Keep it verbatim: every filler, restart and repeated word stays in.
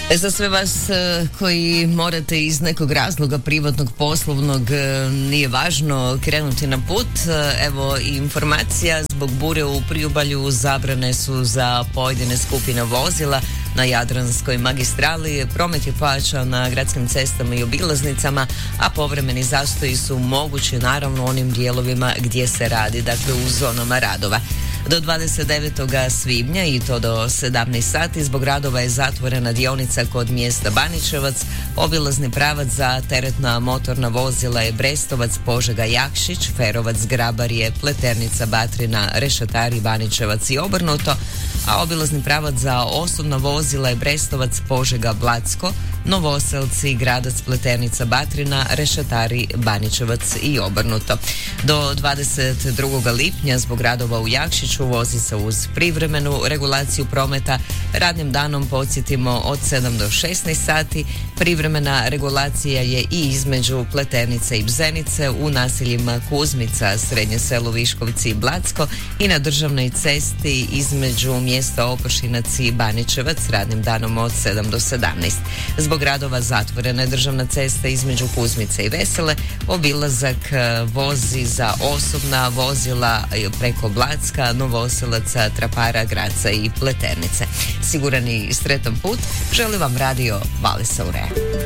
Za sve vas koji morate iz nekog razloga privatnog, poslovnog, nije važno krenuti na put, evo i informacija, zbog bure u priobalju zabrane su za pojedine skupine vozila na Jadranskoj magistrali. Promet je pojačan na gradskim cestama i obilaznicama, a povremeni zastoji su mogući naravno u onim dijelovima gdje se radi, dakle u zonama radova. Do dvadeset devetog svibnja i to do sedamnaest sati zbog radova je zatvorena dionica kod mjesta Baničevac. Obilazni pravac za teretna motorna vozila je Brestovac, Požega, Jakšić, Ferovac, Grabarije, Pleternica, Batrina, Rešetari, Baničevac i obrnuto, a obilazni pravac za osobna vozila je Brestovac, Požega, Blacko, Novoselci, Gradac, Pleternica, Batrina, Rešetari, Baničevac i obrnuto. Do dvadeset drugog lipnja zbog radova u Jakšiću vozi se uz privremenu regulaciju prometa. Radnim danom podsjetimo od sedam do šesnaest sati. Privremena regulacija je i između Pleternice i Bzenice u naseljima Kuzmica, Srednje selo Viškovci i Blacko i na državnoj cesti između mjesta Opošinac i Baničevac radnim danom od sedam do sedamnaest. Zbog radova zatvorena je državna cesta između Kuzmice i Vesele. Obilazak vozi za osobna vozila preko Blacka, Novoselaca, Trapara, Graca i Pleternice. Siguran i sretan put želi vam radio Vali Saurea.